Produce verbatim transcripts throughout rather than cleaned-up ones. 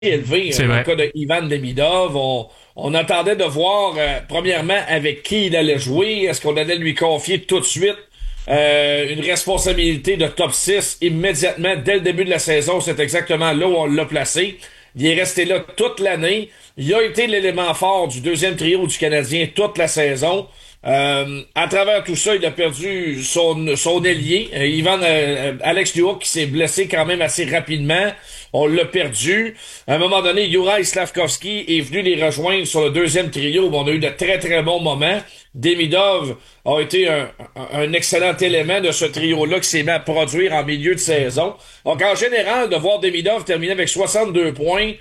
élevé euh, dans le cas de Ivan Demidov. On, on attendait de voir, euh, premièrement, avec qui il allait jouer. Est-ce qu'on allait lui confier tout de suite euh, une responsabilité de top six immédiatement dès le début de la saison? C'est exactement là où on l'a placé. Il est resté là toute l'année. Il a été l'élément fort du deuxième trio du Canadien toute la saison. Euh, à travers tout ça, il a perdu son, son ailier, euh, Ivan euh, Alex Newhook, qui s'est blessé quand même assez rapidement. On l'a perdu. À un moment donné, Juraj Slafkovský est venu les rejoindre sur le deuxième trio. On a eu de très très bons moments. Demidov a été un, un, un excellent élément de ce trio-là qui s'est mis à produire en milieu de saison. Donc en général, de voir Demidov terminer avec soixante-deux points,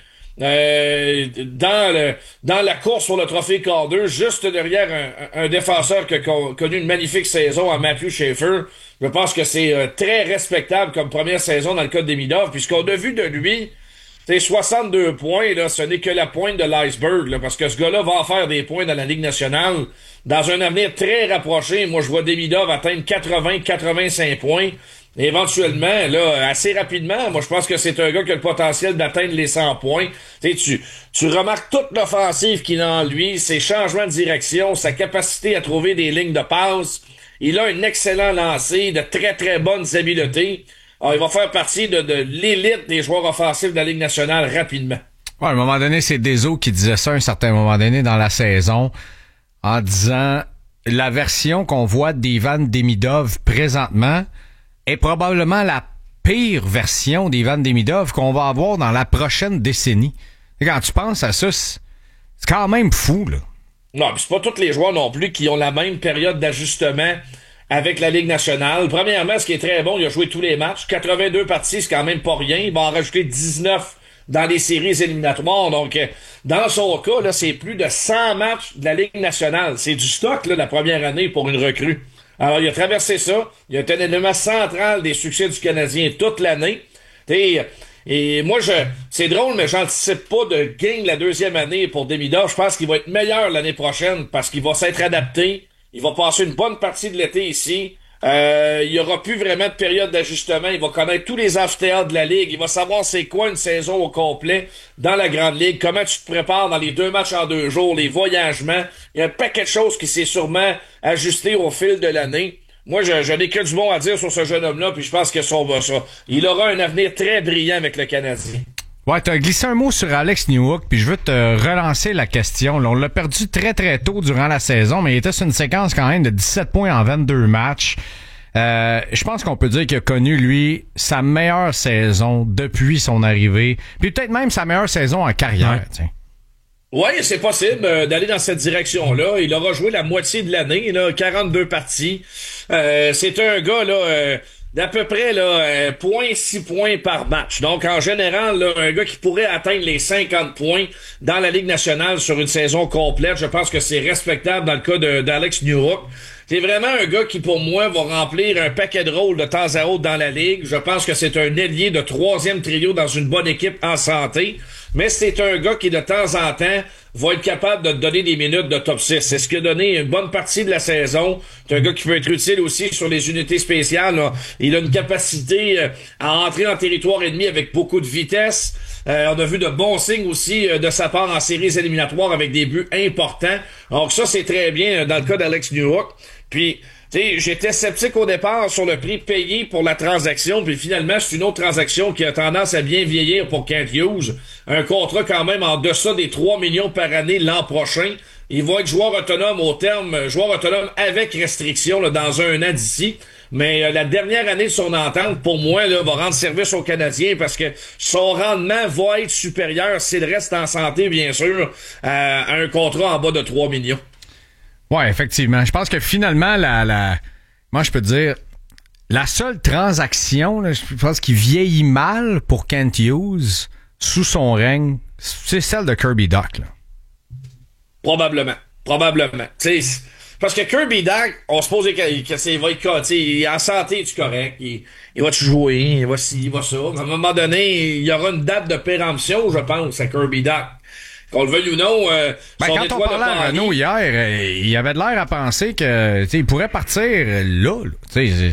Euh, dans le dans la course pour le trophée Calder, juste derrière un, un défenseur qui a connu une magnifique saison à Matthew Schaefer. Je pense que c'est euh, très respectable comme première saison dans le cas de Demidov, puisqu'on a vu de lui, c'est soixante-deux points, là, ce n'est que la pointe de l'iceberg, là, parce que ce gars-là va en faire des points dans la Ligue nationale dans un avenir très rapproché. Moi, je vois Demidov atteindre quatre-vingts à quatre-vingt-cinq points. Éventuellement, là, assez rapidement, moi je pense que c'est un gars qui a le potentiel d'atteindre les cent points. Tu sais, tu, tu remarques toute l'offensive qu'il a en lui, ses changements de direction, sa capacité à trouver des lignes de passe. Il a un excellent lancer, de très très bonnes habiletés. Alors, il va faire partie de, de l'élite des joueurs offensifs de la Ligue nationale rapidement. Ouais, à un moment donné, c'est Deso qui disait ça à un certain moment donné dans la saison, en disant la version qu'on voit d'Ivan Demidov présentement est probablement la pire version d'Ivan Demidov qu'on va avoir dans la prochaine décennie. Et quand tu penses à ça, c'est quand même fou, là. Non, pis c'est pas tous les joueurs non plus qui ont la même période d'ajustement avec la Ligue nationale. Premièrement, ce qui est très bon, il a joué tous les matchs. quatre-vingt-deux parties, c'est quand même pas rien. Il va en rajouter dix-neuf dans les séries éliminatoires. Donc, dans son cas, là, c'est plus de cent matchs de la Ligue nationale. C'est du stock, là, la première année pour une recrue. Alors, il a traversé ça. Il a été un élément central des succès du Canadien toute l'année. Et, et moi, je, c'est drôle, mais j'anticipe pas de gain la deuxième année pour Demidov. Je pense qu'il va être meilleur l'année prochaine parce qu'il va s'être adapté. Il va passer une bonne partie de l'été ici. Euh, il y aura plus vraiment de période d'ajustement. Il va connaître tous les amphithéâtres de la Ligue. Il va savoir c'est quoi une saison au complet dans la Grande Ligue. Comment tu te prépares dans les deux matchs en deux jours, les voyagements. Il y a un paquet de choses qui s'est sûrement ajusté au fil de l'année. Moi, je, je n'ai que du bon à dire sur ce jeune homme-là, puis je pense que son, ça, il aura un avenir très brillant avec le Canadien. Ouais, t'as glissé un mot sur Alex Newhook, puis je veux te relancer la question. Là, on l'a perdu très très tôt durant la saison, mais il était sur une séquence quand même de dix-sept points en vingt-deux matchs. Euh, je pense qu'on peut dire qu'il a connu, lui, sa meilleure saison depuis son arrivée, puis peut-être même sa meilleure saison en carrière. Ouais. Tiens. Oui, c'est possible euh, d'aller dans cette direction-là. Il aura joué la moitié de l'année, là, quarante-deux parties. Euh, c'est un gars là euh, d'à peu près là euh, point six points par match. Donc en général, là, un gars qui pourrait atteindre les cinquante points dans la Ligue nationale sur une saison complète. Je pense que c'est respectable dans le cas de, d'Alex Newhook. C'est vraiment un gars qui, pour moi, va remplir un paquet de rôles de temps à autre dans la Ligue. Je pense que c'est un ailier de troisième trio dans une bonne équipe en santé. Mais c'est un gars qui, de temps en temps, va être capable de te donner des minutes de top six. C'est ce qui a donné une bonne partie de la saison. C'est un gars qui peut être utile aussi sur les unités spéciales. Là. Il a une capacité euh, à entrer en territoire ennemi avec beaucoup de vitesse. Euh, on a vu de bons signes aussi euh, de sa part en séries éliminatoires avec des buts importants. Donc ça, c'est très bien euh, dans le cas d'Alex Newhook. Puis, tu sais, j'étais sceptique au départ sur le prix payé pour la transaction, puis finalement, c'est une autre transaction qui a tendance à bien vieillir pour Kent Hughes. Un contrat quand même en deçà des trois millions par année l'an prochain. Il va être joueur autonome au terme, joueur autonome avec restriction là, dans un an d'ici. Mais euh, la dernière année de son entente, pour moi, là, va rendre service aux Canadiens parce que son rendement va être supérieur s'il reste en santé, bien sûr, à, à un contrat en bas de trois millions. Ouais, effectivement. Je pense que finalement, la, la, moi, je peux te dire, la seule transaction, là, je pense qu'il vieillit mal pour Kent Hughes sous son règne, c'est celle de Kirby Dach, là. Probablement. Probablement. Tu sais, parce que Kirby Dach, on se pose que, que c'est, il va être, tu sais, il est en santé, tu correct. Il, il va te jouer, il va ci, il va ça. À un moment donné, il y aura une date de péremption, je pense, à Kirby Dach. Qu'on le veuille ou non, euh, ben, son quand on parlait à Renaud hier, euh, il avait de l'air à penser que il pourrait partir là. là.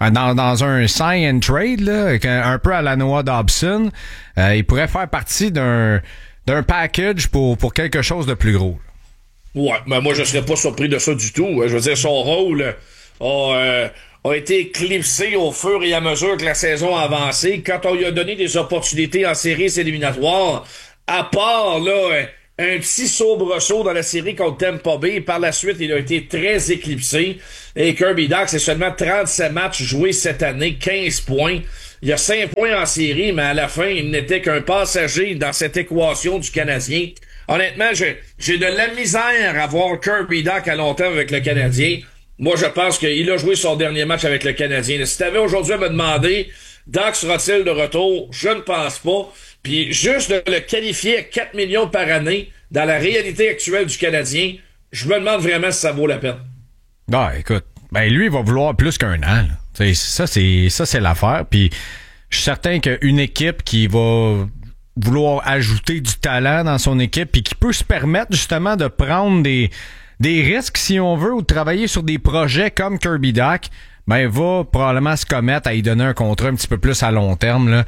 dans, dans un sign and trade, là, un peu à la Noah Dobson, euh, il pourrait faire partie d'un, d'un package pour, pour quelque chose de plus gros. Ouais, mais moi, je serais pas surpris de ça du tout. Je veux dire, son rôle a, euh, a été éclipsé au fur et à mesure que la saison a avancé. Quand on lui a donné des opportunités en séries éliminatoires, à part, là, un petit soubresaut dans la série contre Tampa Bay. Par la suite, il a été très éclipsé. Et Kirby Dach, c'est seulement trente-sept matchs joués cette année, quinze points. Il y a cinq points en série, mais à la fin, il n'était qu'un passager dans cette équation du Canadien. Honnêtement, j'ai, j'ai de la misère à voir Kirby Dach à long terme avec le Canadien. Moi, je pense qu'il a joué son dernier match avec le Canadien. Si t'avais aujourd'hui à me demander, Dach sera-t-il de retour? Je ne pense pas. Puis juste de le qualifier à quatre millions par année dans la réalité actuelle du Canadien, je me demande vraiment si ça vaut la peine. Ah, écoute, ben lui, il va vouloir plus qu'un an. Là. Ça, c'est ça, c'est l'affaire. Puis je suis certain qu'une équipe qui va vouloir ajouter du talent dans son équipe puis qui peut se permettre justement de prendre des, des risques, si on veut, ou de travailler sur des projets comme Kirby Dach, ben va probablement se commettre à y donner un contrat un petit peu plus à long terme là, euh,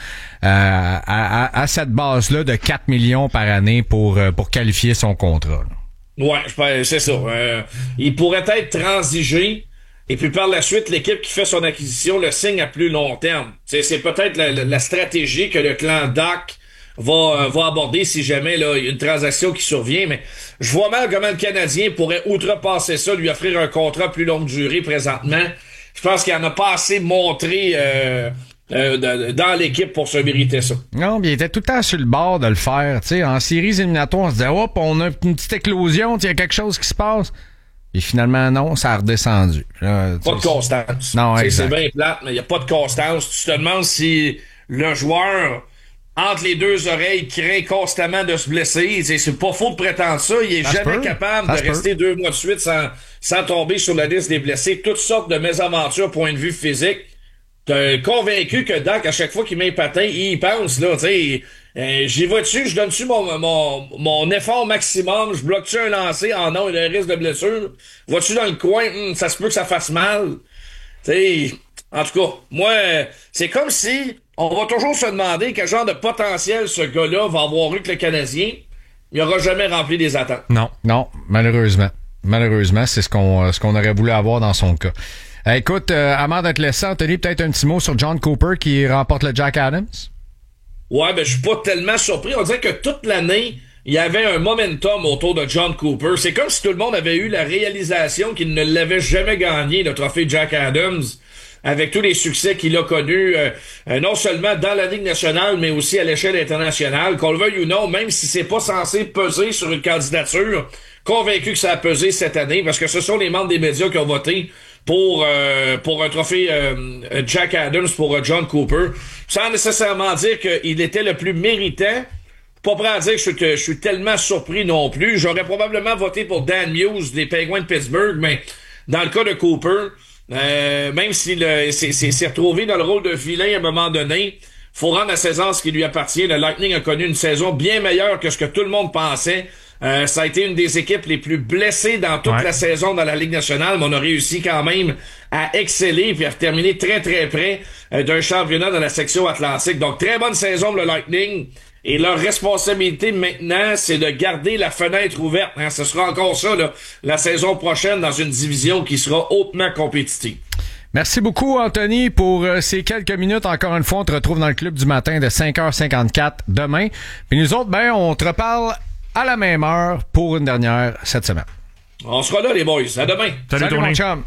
à, à, à cette base-là de quatre millions par année pour, pour qualifier son contrat. Là. Ouais, je pense, c'est ça. Euh, il pourrait être transigé et puis par la suite, l'équipe qui fait son acquisition le signe à plus long terme. T'sais, c'est peut-être la, la stratégie que le clan Dach va, va aborder si jamais là, il y a une transaction qui survient, mais je vois mal comment le Canadien pourrait outrepasser ça, lui offrir un contrat plus longue durée présentement. Je pense qu'il en a pas assez montré euh, euh, de, dans l'équipe pour se mériter ça. Non, mais il était tout le temps sur le bord de le faire. T'sais, en séries éliminatoires, on se disait, hop, on a une petite éclosion, il y a quelque chose qui se passe. Et finalement, non, ça a redescendu. Là, pas de constance. Non, c'est, exact. c'est bien plate, mais il n'y a pas de constance. Tu te demandes si le joueur, entre les deux oreilles, craint constamment de se blesser. C'est, c'est pas faux de prétendre ça. Il est ça jamais capable ça de rester peut. deux mois de suite sans, sans tomber sur la liste des blessés. Toutes sortes de mésaventures, point de vue physique. T'es convaincu que Dach, à chaque fois qu'il met un patin, il y pense, là, tu sais. Euh, j'y vais dessus, je donne-tu mon, mon, mon effort maximum, je bloque-tu un lancer? Ah non, il y a un risque de blessure. Vas-tu dans le coin? Hum, ça se peut que ça fasse mal. Tu sais, en tout cas, moi, c'est comme si on va toujours se demander quel genre de potentiel ce gars-là va avoir eu que le Canadien. Il n'aura jamais rempli des attentes. Non, non, malheureusement. Malheureusement, c'est ce qu'on, ce qu'on aurait voulu avoir dans son cas. Euh, écoute, euh, avant de te laisser, Anthony, peut-être un petit mot sur John Cooper qui remporte le Jack Adams? Ouais, ben je suis pas tellement surpris. On dirait que toute l'année, il y avait un momentum autour de John Cooper. C'est comme si tout le monde avait eu la réalisation qu'il ne l'avait jamais gagné, le trophée Jack Adams, avec tous les succès qu'il a connus, euh, euh, non seulement dans la Ligue nationale, mais aussi à l'échelle internationale. Qu'on le veuille ou non, même si c'est pas censé peser sur une candidature, convaincu que ça a pesé cette année, parce que ce sont les membres des médias qui ont voté pour euh, pour un trophée euh, Jack Adams pour euh, John Cooper, sans nécessairement dire qu'il était le plus méritant. Pas prêt à dire que je suis, je suis tellement surpris non plus. J'aurais probablement voté pour Dan Muse des Penguins de Pittsburgh, mais dans le cas de Cooper, euh, même s'il s'est, s'est, s'est retrouvé dans le rôle de vilain à un moment donné, faut rendre la saison ce qui lui appartient. Le Lightning a connu une saison bien meilleure que ce que tout le monde pensait. Euh, ça a été une des équipes les plus blessées dans toute ouais. la saison dans la Ligue nationale, mais on a réussi quand même à exceller puis à terminer très très près euh, d'un championnat dans la section Atlantique. Donc très bonne saison pour le Lightning. Et leur responsabilité maintenant, c'est de garder la fenêtre ouverte. Hein. Ce sera encore ça là, la saison prochaine dans une division qui sera hautement compétitive. Merci beaucoup, Anthony, pour euh, ces quelques minutes. Encore une fois, on te retrouve dans le club du matin de cinq heures cinquante-quatre demain. Puis nous autres, ben, on te reparle à la même heure pour une dernière cette semaine. On sera là, les boys. À demain. Salut, Salut mon chum.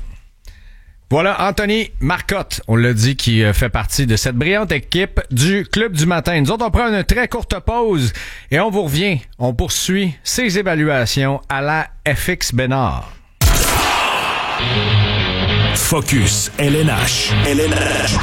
Voilà, Anthony Marcotte, on l'a dit, qui fait partie de cette brillante équipe du Club du matin. Nous autres, on prend une très courte pause et on vous revient. On poursuit ces évaluations à la F X Bénard. Focus L N H. L N H.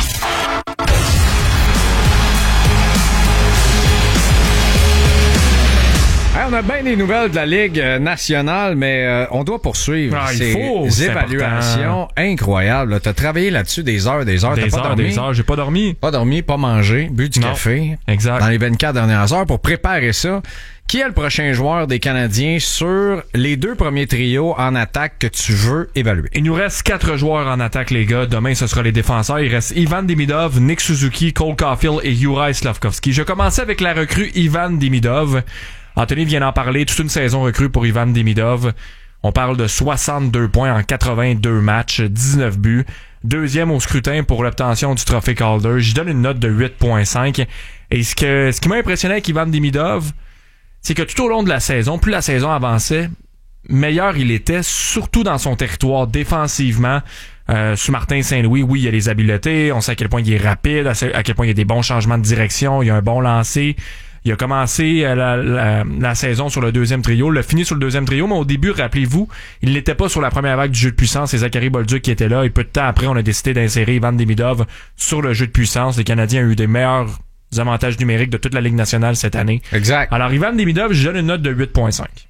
on a bien des nouvelles de la Ligue nationale, mais euh, on doit poursuivre Ah, il ces faut, c'est évaluations incroyables. Tu as travaillé là-dessus des heures, des heures. Des T'as heures, pas dormi? des heures. J'ai pas dormi. Pas dormi, pas mangé, bu du Non. café. Exact. Dans les vingt-quatre dernières heures pour préparer ça. Qui est le prochain joueur des Canadiens sur les deux premiers trios en attaque que tu veux évaluer? Il nous reste quatre joueurs en attaque, les gars. Demain, ce sera les défenseurs. Il reste Ivan Demidov, Nick Suzuki, Cole Caulfield et Juraj Slafkovský. Je commençais avec la recrue Ivan Demidov. Anthony vient d'en parler. Toute une saison recrue pour Ivan Demidov. On parle de soixante-deux points en quatre-vingt-deux matchs, dix-neuf buts. Deuxième au scrutin pour l'obtention du trophée Calder. J'y donne une note de huit virgule cinq. Et ce, que, ce qui m'a impressionné avec Ivan Demidov, c'est que tout au long de la saison, plus la saison avançait, meilleur il était, surtout dans son territoire défensivement. Euh, sous Martin Saint-Louis, oui, il y a les habiletés, on sait à quel point il est rapide, à quel point il y a des bons changements de direction, il y a un bon lancer. Il a commencé la, la, la saison sur le deuxième trio, il a fini sur le deuxième trio, mais au début, rappelez-vous, il n'était pas sur la première vague du jeu de puissance, c'est Zachary Bolduc qui était là, et peu de temps après, on a décidé d'insérer Ivan Demidov sur le jeu de puissance. Les Canadiens ont eu des meilleurs avantages numériques de toute la Ligue nationale cette année. Exact. Alors, Ivan Demidov, je donne une note de huit virgule cinq.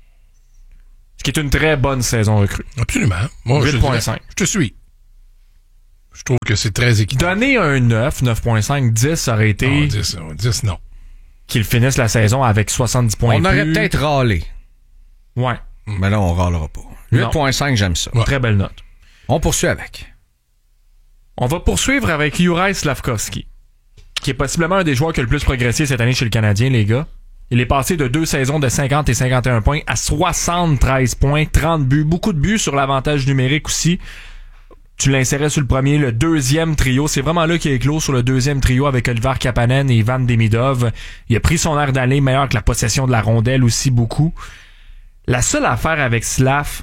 Ce qui est une très bonne saison recrue. Absolument. Moi, huit je, virgule cinq. je te suis. Je trouve que c'est très équitable. Donner un neuf, neuf virgule cinq, dix, ça aurait été Non, dix, dix, non. qu'il finisse la saison avec soixante-dix points. On plus. aurait peut-être râlé. Ouais. Mais là, on râlera pas. huit virgule cinq, j'aime ça. Ouais. Très belle note. On poursuit avec. On va poursuivre avec Juraj Slafkovský, qui est possiblement un des joueurs qui a le plus progressé cette année chez le Canadien, les gars. Il est passé de deux saisons de cinquante et cinquante et un points à soixante-treize points, trente buts, beaucoup de buts sur l'avantage numérique aussi. Tu l'insérais sur le premier, le deuxième trio. C'est vraiment là qu'il est clos sur le deuxième trio avec Oliver Kapanen et Ivan Demidov. Il a pris son air d'aller, meilleur que la possession de la rondelle aussi beaucoup. La seule affaire avec Slav,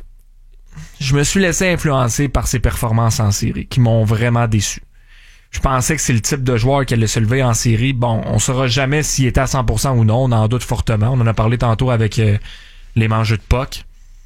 je me suis laissé influencer par ses performances en série, qui m'ont vraiment déçu. Je pensais que c'est le type de joueur qui allait se lever en série. Bon, on saura jamais s'il était à cent pour cent ou non, on en doute fortement. On en a parlé tantôt avec euh, les mangeux de puck.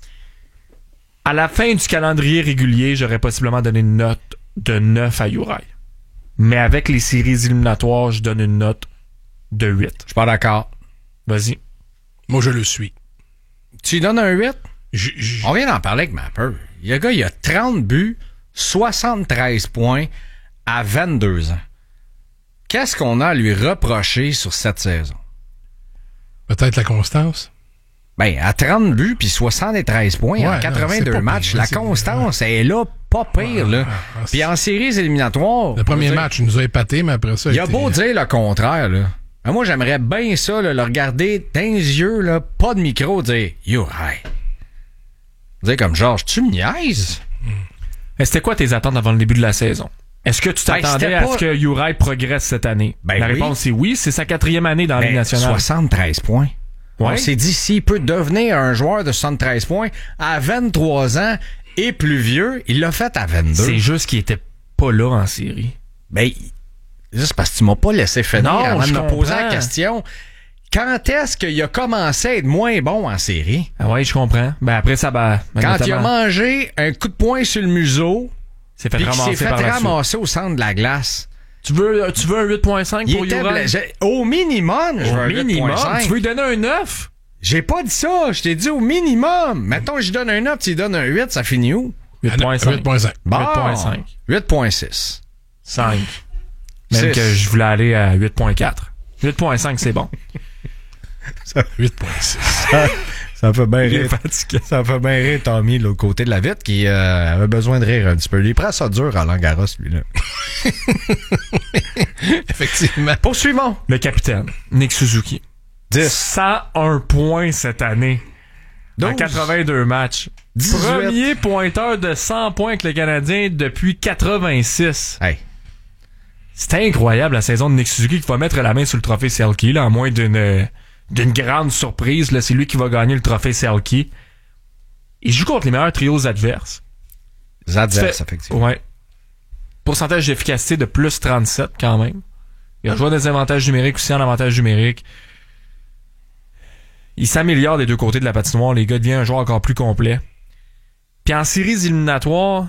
À la fin du calendrier régulier, j'aurais possiblement donné une note de neuf à Juraj. Mais avec les séries éliminatoires, je donne une note de huit. Je suis pas d'accord. Vas-y. Moi, je le suis. Tu lui donnes un huit? Je, je, On vient d'en parler avec Mapper. Le gars, il a trente buts, soixante-treize points à vingt-deux ans. Qu'est-ce qu'on a à lui reprocher sur cette saison? Peut-être la constance. Ben, à trente buts puis soixante-treize points Ouais, en non, quatre-vingt-deux c'est pas matchs, pire, la c'est- constance elle est là, pas pire, là. ouais, ouais, Puis en séries éliminatoires... Le premier je veux dire, match, il nous a épaté, mais après ça... il a était- beau dire le contraire, là. Ben, moi, j'aimerais bien ça, là, le regarder dans les yeux, là, pas de micro, dire « Yo, hey! » Dire comme Georges, tu me niaises? Mais c'était quoi tes attentes avant le début de la saison? Est-ce que tu Ben, t'attendais c'était à pas- ce que Juraj progresse cette année? Ben la oui. réponse est oui, c'est sa quatrième année dans la Ben, Ligue nationale. soixante-treize points. Ouais. On s'est dit, s'il peut devenir un joueur de soixante-treize points à vingt-trois ans et plus vieux, il l'a fait à vingt-deux. C'est juste qu'il était pas là en série. Ben, juste parce que tu m'as pas laissé finir Non, avant de je me poser comprends. la question. Quand est-ce qu'il a commencé à être moins bon en série? Ah ouais, je comprends. Ben après ça, ben, ben, Quand il a notamment, mangé un coup de poing sur le museau, s'est fait puis qu'il s'est ramasser fait par la suite. ramasser au centre de la glace. Tu veux, tu veux un huit virgule cinq Il pour était Juraj? bla- j'ai- Au minimum, je veux Au un minimum. huit virgule cinq. Tu veux lui donner un neuf? J'ai pas dit ça, je t'ai dit au minimum. Mettons, je donne un neuf, tu lui donnes un huit, ça finit où? huit virgule cinq. huit virgule cinq. Bon, huit virgule cinq. huit virgule six. cinq. Même Six. que je voulais aller à huit virgule quatre. huit virgule cinq, c'est bon. huit virgule six. Ça fait bien Il est rire. fatigué. Ça fait bien rire Tommy, de l'autre côté de la vitre, qui euh, avait besoin de rire un petit peu. Il prend ça dur à Langaros, lui-là. Effectivement. Poursuivons. Le capitaine, Nick Suzuki. dix. cent un points cette année. En douze. quatre-vingt-deux matchs. dix-huit. Premier pointeur de cent points avec le Canadien depuis quatre-vingt-six. Hey. C'était incroyable la saison de Nick Suzuki qui va mettre la main sur le trophée Selke, là, à moins d'une euh, d'une grande surprise. Là, c'est lui qui va gagner le trophée Selke. Il joue contre les meilleurs trios adverses. Les adverses, Fait- effectivement. Ouais. Pourcentage d'efficacité de plus trente-sept quand même. Il a joué des avantages numériques aussi en avantage numérique. Il s'améliore des deux côtés de la patinoire. Les gars, devient un joueur encore plus complet. Puis en séries éliminatoires,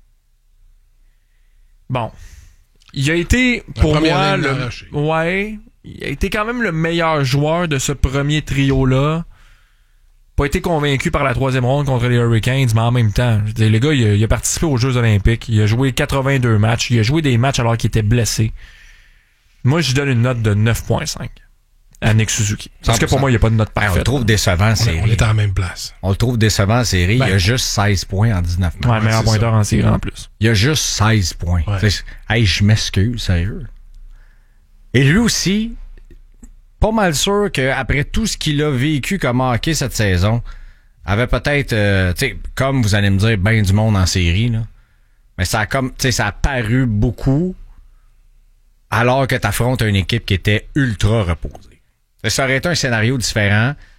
bon, il a été La pour première moi ligne le, d'arraché. ouais, il a été quand même le meilleur joueur de ce premier trio là. pas été convaincu par la troisième ronde contre les Hurricanes, mais en même temps, je veux dire, le gars, il a, il a participé aux Jeux Olympiques, il a joué quatre-vingt-deux matchs, il a joué des matchs alors qu'il était blessé. Moi, je donne une note de neuf virgule cinq à Nick Suzuki. Parce que pour moi, il n'y a pas de note parfaite. On le trouve décevant en série. On est à la même place. On le trouve décevant en série. Ben, il a juste seize points en dix-neuf matchs. Ouais, meilleur pointeur en série en plus. Il a juste seize points. Ouais. Hey, je m'excuse, sérieux. Et lui aussi, pas mal sûr qu'après tout ce qu'il a vécu comme hockey cette saison, avait peut-être, euh, tu sais, comme vous allez me dire, ben du monde en série, là. Mais ça a comme, tu sais, ça a paru beaucoup alors que t'affrontes une équipe qui était ultra reposée. Ça aurait été un scénario différent.